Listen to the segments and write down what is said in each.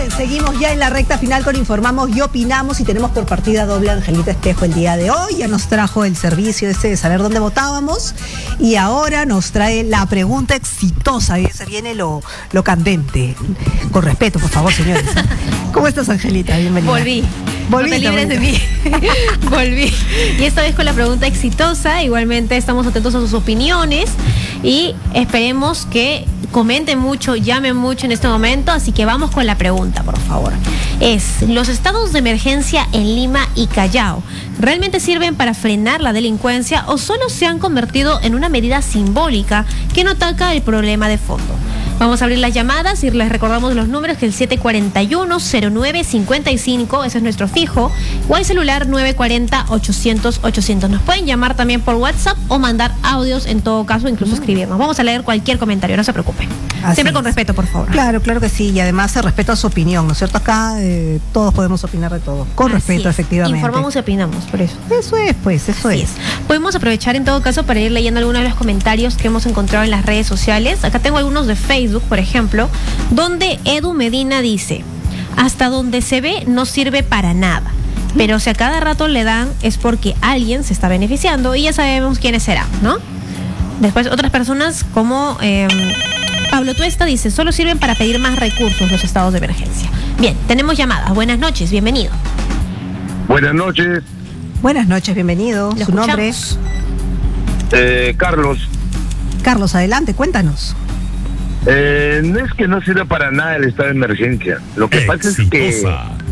Bien, seguimos ya en la recta final con Informamos y Opinamos y tenemos por partida doble a Angelita Espejo el día de hoy. Ya nos trajo el servicio ese de saber dónde votábamos y ahora nos trae la pregunta exitosa y se viene lo candente. Con respeto, por favor, señores. ¿Cómo estás, Angelita? Bienvenida. Volví. No te libres de mí. Volví. Y esta vez con la pregunta exitosa. Igualmente estamos atentos a sus opiniones y esperemos que comenten mucho, llamen mucho en este momento. Así que vamos con la pregunta, por favor. ¿Los estados de emergencia en Lima y Callao realmente sirven para frenar la delincuencia o solo se han convertido en una medida simbólica que no ataca el problema de fondo? Vamos a abrir las llamadas y les recordamos los números, que el 741-0955, ese es nuestro fijo, o el celular 940-800-800. Nos pueden llamar también por WhatsApp o mandar audios, en todo caso, incluso escribirnos. Vamos a leer cualquier comentario, no se preocupen. Siempre con respeto, por favor. Claro que sí, y además se respeta su opinión, ¿no es cierto? Acá todos podemos opinar de todo, con respeto, efectivamente. Informamos y opinamos, por eso. Eso es, pues, eso es. Podemos aprovechar en todo caso para ir leyendo algunos de los comentarios que hemos encontrado en las redes sociales. Acá tengo algunos de Facebook, por ejemplo, donde Edu Medina dice: hasta donde se ve no sirve para nada, pero si a cada rato le dan es porque alguien se está beneficiando y ya sabemos quiénes serán, ¿no? Después otras personas como Pablo Tuesta dice: solo sirven para pedir más recursos los estados de emergencia. Bien, tenemos llamadas. Buenas noches, bienvenido. Buenas noches. Buenas noches, bienvenido. ¿Su nombre? Carlos. Carlos, adelante, cuéntanos. No es que no sirva para nada el estado de emergencia. Lo que pasa es que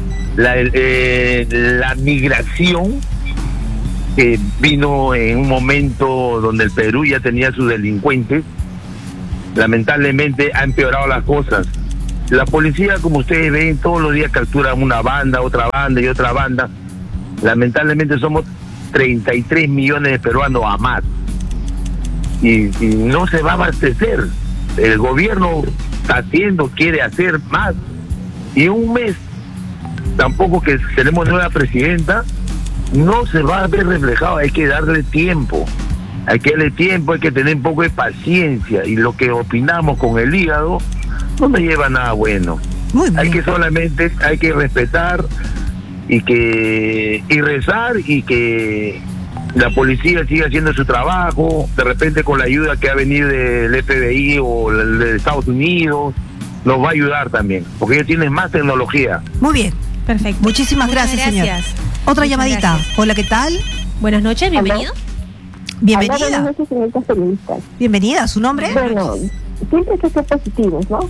la migración que vino en un momento donde el Perú ya tenía sus delincuentes, lamentablemente ha empeorado las cosas. La policía, como ustedes ven, todos los días captura una banda, otra banda y otra banda. Lamentablemente somos 33 millones de peruanos a más y no se va a abastecer. El gobierno quiere hacer más, y un mes tampoco que tenemos nueva presidenta no se va a ver reflejado. Hay que darle tiempo, hay que tener un poco de paciencia, y lo que opinamos con el hígado no me lleva a nada bueno. Muy bien. Hay que respetar y rezar, y que la policía sigue haciendo su trabajo, de repente con la ayuda que ha venido del FBI o de Estados Unidos, nos va a ayudar también, porque ellos tienen más tecnología. Muy bien. Perfecto. Muchísimas gracias, señor. Otra llamadita. Gracias. Hola, ¿qué tal? Buenas noches, bienvenido. Bienvenida. Buenas noches, señoritas periodistas. Bienvenida, ¿su nombre? Bueno, siempre hay que ser positivos, ¿no?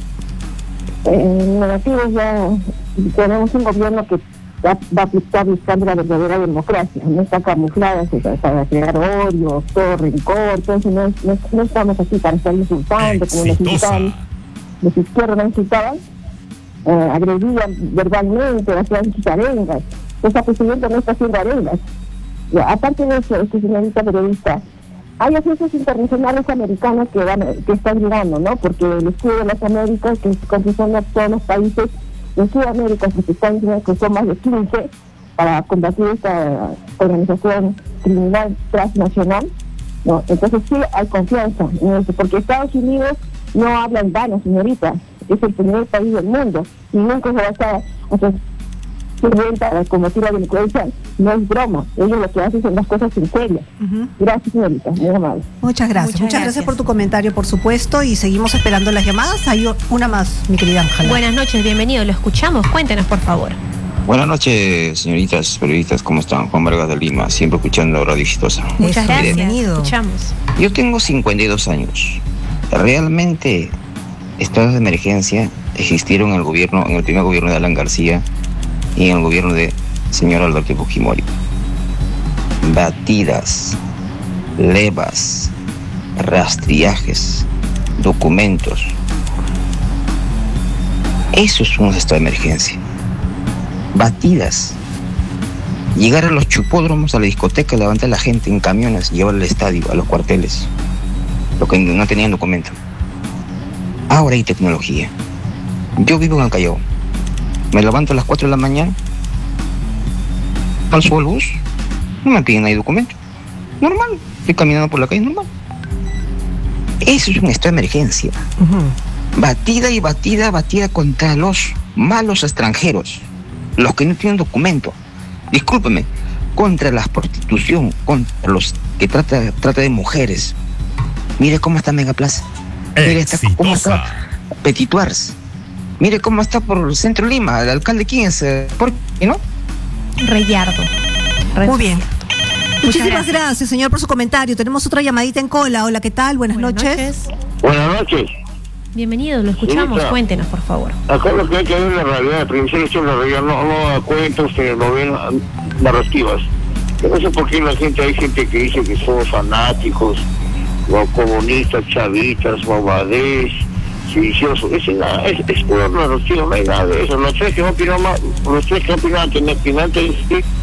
Negativos, ya tenemos un gobierno que va a estar buscando la verdadera democracia, no está camuflada para crear odio, todo rencor. Entonces no estamos aquí para estar insultando como los insultaban, los izquierdos no insultaban, agredían verbalmente, hacían sus arengas. Esta presidenta no está haciendo arengas. Aparte de eso, señorita periodista, hay agencias internacionales americanas que están llegando, ¿no? Porque el estudio de las Américas, que constituyen a todos los países de Sudamérica, que están diciendo que son más de 15 para combatir esta organización criminal transnacional, ¿no? Entonces sí hay confianza en eso, porque Estados Unidos no habla en vano, señorita, es el primer país del mundo y nunca se va a hacer para combatir la delincuencia. No es broma, ellos lo que hacen son las cosas en serio. Gracias, señorita, muy amable. Muchas gracias por tu comentario, por supuesto, y seguimos esperando las llamadas. Hay una más, mi querida Ángela. Buenas noches, bienvenido, lo escuchamos, cuéntenos, por favor. Buenas noches, señoritas periodistas, ¿cómo están? Juan Vargas de Lima, siempre escuchando Radio Exitosa. Muchas gracias, bienvenido. Escuchamos. Yo tengo 52 años. Realmente, estados de emergencia existieron en el primer gobierno de Alan García y en el gobierno de señor Alberto Fujimori. Batidas, levas, rastrillajes, documentos. Eso es un estado de emergencia. Batidas. Llegar a los chupódromos, a la discoteca, levantar a la gente en camiones, llevar al estadio, a los cuarteles, los que no tenían documento. Ahora hay tecnología. Yo vivo en el Callao. Me levanto a las 4 de la mañana, al subo al bus, no me piden ahí documento. Normal, estoy caminando por la calle normal. Eso es un estado de emergencia. Batida contra los malos extranjeros, los que no tienen documento. Discúlpeme, contra la prostitución, contra los que trata de mujeres. Mire cómo está Megaplaza. Mire cómo está Petit Tours. Mire cómo está por el centro de Lima. ¿El alcalde quién es? ¿Por qué no? Reyardo. Muy bien. Muchísimas gracias, señor, por su comentario. Tenemos otra llamadita en cola. Hola, ¿qué tal? Buenas noches. Buenas noches. Bienvenido, lo escuchamos. Señorita, cuéntenos, por favor. Acá lo que hay que ver es la realidad. La prevención es la realidad. No da cuenta, ustedes lo ven narrativas. Yo no sé por qué hay gente que dice que somos fanáticos, o comunistas, chavistas, bobadez, sediciosos. Es pura narrativa, no hay nada de eso. Los tres que no opinan antes,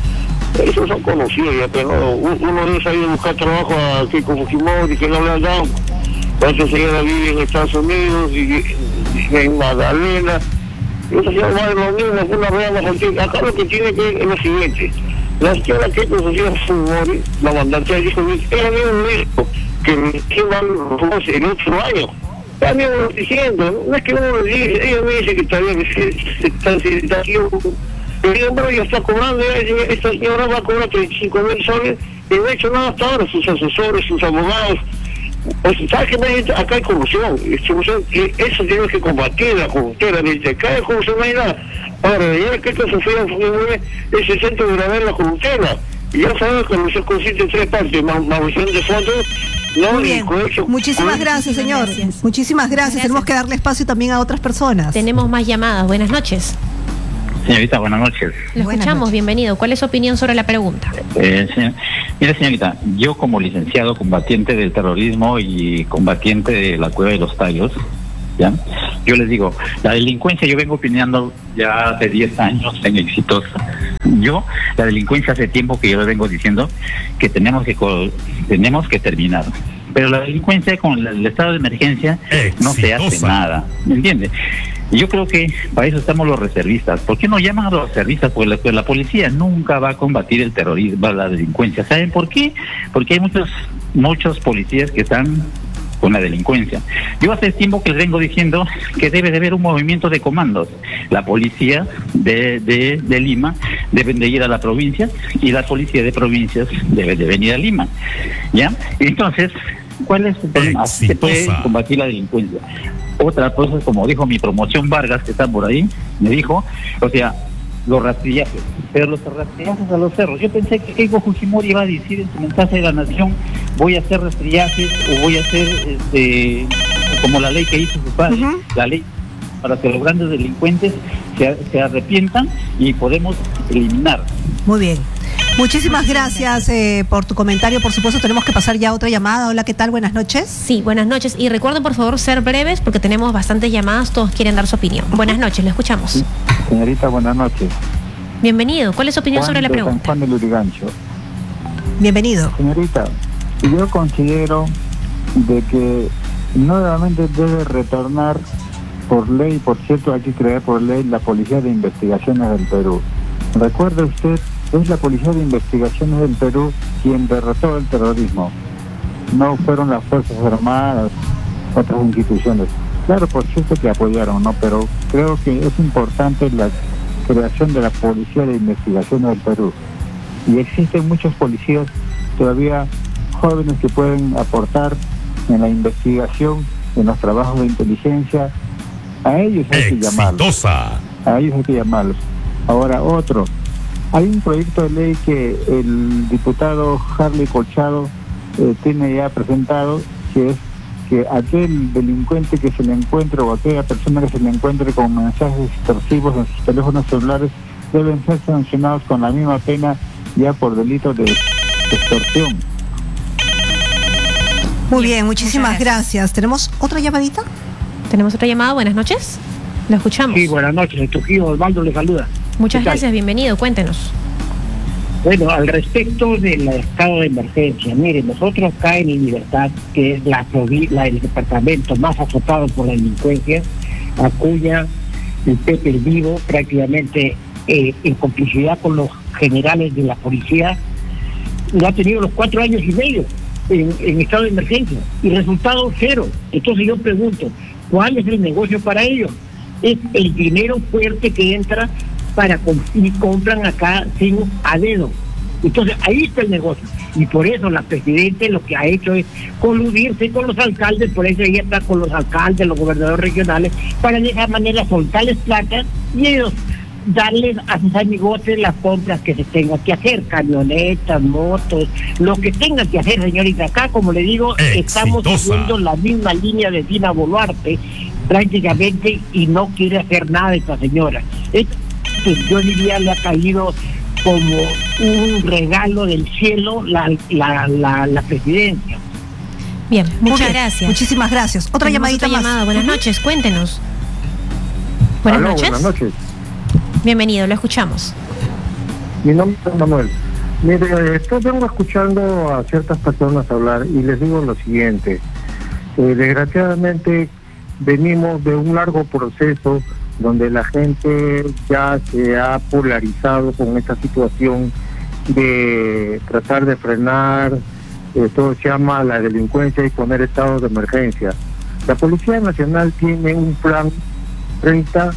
esos son conocidos ya, pero uno de ellos ha ido a buscar trabajo a Keiko Fujimori, que no le han dado. La otra señora vive en Estados Unidos, y en Magdalena. Y esa señora va de lo mismo, una rueda más. Acá lo que tiene que ver es lo siguiente. La señora Keiko Fujimori, la mandataria, dijo, ella mismo dijo que van el otro año. Ya mismo lo diciendo, no es que uno le dice, ella me dice que está bien, que está pero hombre, ya está cobrando, esta señora va a cobrar 35.000 soles y no ha hecho nada hasta ahora, sus asesores, sus abogados. Pues, ¿sabes qué? Acá hay corrupción, eso tiene que combatir la corrupción, acá hay corrupción, no hay nada. Ahora, ya que esto sufrió es el centro de grabar la corrupción, y ya sabemos que la corrupción consiste en tres partes, malversión de fondos. Muy bien, muchísimas gracias, señor. Muchísimas gracias, tenemos que darle espacio también a otras personas. Tenemos más llamadas, buenas noches. Señorita, buenas noches. Lo escuchamos, bienvenido. ¿Cuál es su opinión sobre la pregunta? Mire, señorita, yo como licenciado combatiente del terrorismo y combatiente de la Cueva de los Tallos, ¿ya? Yo les digo, la delincuencia, yo vengo opinando ya hace 10 años en Exitosa. La delincuencia hace tiempo que yo le vengo diciendo que tenemos que terminar. Pero la delincuencia con el estado de emergencia no se hace nada, ¿me entiende? Y yo creo que para eso estamos los reservistas. ¿Por qué no llaman a los reservistas? Pues la policía nunca va a combatir el terrorismo, la delincuencia. ¿Saben por qué? Porque hay muchos policías que están con la delincuencia. Yo hace tiempo que les vengo diciendo que debe de haber un movimiento de comandos. La policía de Lima deben de ir a la provincia y la policía de provincias debe de venir a Lima, ¿ya? Entonces, ¿cuál es el problema? Así se puede combatir la delincuencia. Otra cosa, como dijo mi promoción Vargas, que está por ahí, me dijo, o sea, los rastrillajes, pero los rastrillajes a los cerros. Yo pensé que Keiko Fujimori iba a decir en su mensaje de la nación, voy a hacer rastrillajes o voy a hacer como la ley que hizo su padre, la ley para que los grandes delincuentes se arrepientan y podemos eliminar. Muy bien. Muchísimas gracias por tu comentario. Por supuesto, tenemos que pasar ya a otra llamada. Hola, ¿qué tal? Buenas noches. Sí, buenas noches. Y recuerden, por favor, ser breves porque tenemos bastantes llamadas. Todos quieren dar su opinión. Buenas noches, le escuchamos. Sí. Señorita, buenas noches. Bienvenido. ¿Cuál es su opinión sobre la pregunta? Juan de Lurigancho. Bienvenido. Señorita, yo considero de que nuevamente debe retornar por ley, por cierto, hay que crear por ley la Policía de Investigaciones del Perú. Recuerde usted, es la Policía de Investigaciones del Perú quien derrotó el terrorismo. No fueron las Fuerzas Armadas, otras instituciones. Claro, por cierto que apoyaron, ¿no? Pero creo que es importante la creación de la Policía de Investigaciones del Perú. Y existen muchos policías todavía jóvenes que pueden aportar en la investigación, en los trabajos de inteligencia. A ellos hay que llamarlos. A ellos hay que llamarlos. Ahora, otro. Hay un proyecto de ley que el diputado Harley Colchado tiene ya presentado, que es que aquel delincuente que se le encuentre o aquella persona que se le encuentre con mensajes extorsivos en sus teléfonos celulares deben ser sancionados con la misma pena ya por delito de extorsión. Muy bien, muchísimas gracias. ¿Tenemos otra llamadita? Tenemos otra llamada, buenas noches. Lo escuchamos. Sí, buenas noches, el Trujillo Osvaldo le saluda. Muchas gracias, bienvenido, cuéntenos. Bueno, al respecto del estado de emergencia, mire, nosotros acá en Libertad, que es el departamento más azotado por la delincuencia, Acuña, el Pepe el Vivo, prácticamente en complicidad con los generales de la policía, lo ha tenido los 4 años y medio en estado de emergencia, y resultado cero. Entonces yo pregunto, ¿cuál es el negocio para ellos? es el dinero fuerte que entra y compran acá sin a dedo. Entonces ahí está el negocio, y por eso la presidenta lo que ha hecho es coludirse con los alcaldes, por eso ella está con los alcaldes, los gobernadores regionales, para de esa manera soltarles plata y ellos darles a sus amigotes las compras que se tengan que hacer, camionetas, motos, lo que tengan que hacer, señorita. Acá, como le digo, estamos siguiendo la misma línea de Dina Boluarte prácticamente, y no quiere hacer nada esta señora. Yo diría le ha caído como un regalo del cielo la presidencia. Bien, muchas gracias. Muchísimas gracias. Otra llamadita más. Buenas noches, cuéntenos. Buenas noches. Buenas noches. Bienvenido, lo escuchamos. Mi nombre es Manuel. Mire, vengo escuchando a ciertas personas hablar y les digo lo siguiente. Desgraciadamente venimos de un largo proceso donde la gente ya se ha polarizado con esta situación de tratar de frenar, todo se llama la delincuencia y poner estados de emergencia. La Policía Nacional tiene un plan 30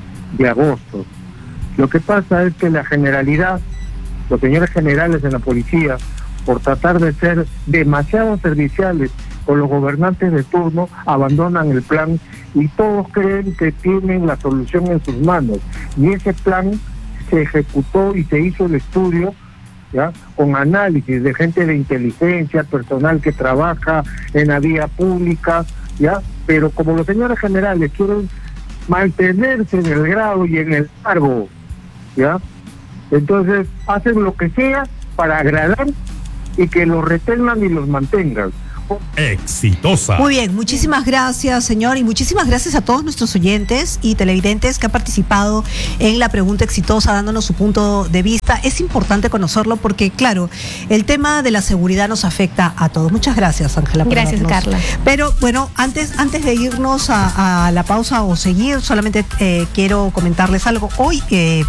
de agosto. Lo que pasa es que la generalidad, los señores generales de la policía, por tratar de ser demasiado serviciales con los gobernantes de turno, abandonan el plan y todos creen que tienen la solución en sus manos. Y ese plan se ejecutó y se hizo el estudio, ¿ya?, con análisis de gente de inteligencia, personal que trabaja en la vía pública, ¿ya? Pero como los señores generales quieren mantenerse en el grado y en el cargo, ¿ya?, entonces hacen lo que sea para agradar y que los retengan y los mantengan. Exitosa. Muy bien, muchísimas gracias, señor, y muchísimas gracias a todos nuestros oyentes y televidentes que han participado en la pregunta exitosa, dándonos su punto de vista. Es importante conocerlo porque, claro, el tema de la seguridad nos afecta a todos. Muchas gracias, Ángela. Gracias, Carla. Pero bueno, antes de irnos a la pausa o seguir, solamente quiero comentarles algo. Hoy,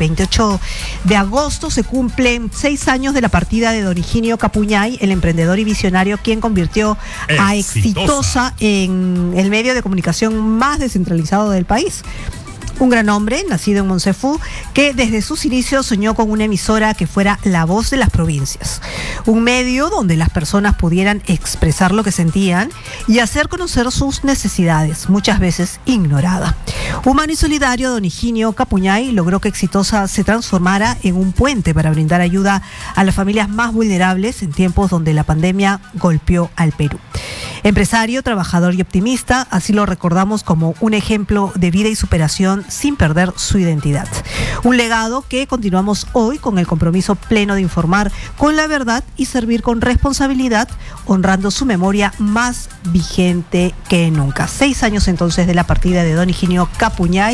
28 de agosto, se cumplen 6 años de la partida de don Higinio Capuñay, el emprendedor y visionario, quien convirtió a Exitosa en el medio de comunicación más descentralizado del país. Un gran hombre, nacido en Monsefú, que desde sus inicios soñó con una emisora que fuera la voz de las provincias. Un medio donde las personas pudieran expresar lo que sentían y hacer conocer sus necesidades, muchas veces ignorada. Humano y solidario, don Higinio Capuñay logró que Exitosa se transformara en un puente para brindar ayuda a las familias más vulnerables en tiempos donde la pandemia golpeó al Perú. Empresario, trabajador y optimista, así lo recordamos como un ejemplo de vida y superación sin perder su identidad. Un legado que continuamos hoy con el compromiso pleno de informar con la verdad y servir con responsabilidad, honrando su memoria más vigente que nunca. 6 años entonces de la partida de don Higinio Capuñay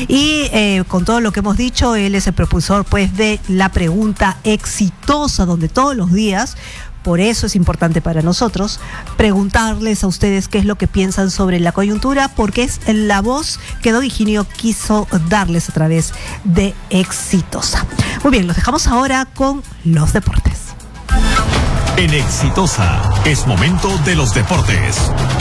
y con todo lo que hemos dicho, él es el propulsor pues de la pregunta exitosa, donde todos los días, por eso es importante para nosotros preguntarles a ustedes qué es lo que piensan sobre la coyuntura, porque es la voz que don Higinio quiso darles a través de Exitosa. Muy bien, los dejamos ahora con los deportes. En Exitosa es momento de los deportes.